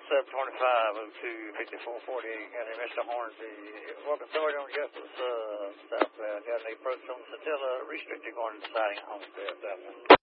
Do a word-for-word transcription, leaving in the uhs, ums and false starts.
seven twenty-five oh two fifty-four forty-eight. County, Mister Hornsby. Welcome, Authority on Justice, uh, southbound. Got any approach on Satilla restricted going to the siding homestead southbound.